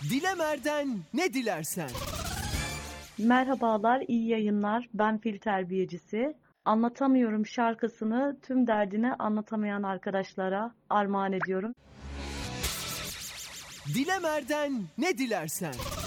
Dilemer'den ne dilersen. Merhabalar, iyi yayınlar. Ben fil terbiyecisi. Anlatamıyorum şarkısını tüm derdini anlatamayan arkadaşlara armağan ediyorum. Dilemer'den ne dilersen.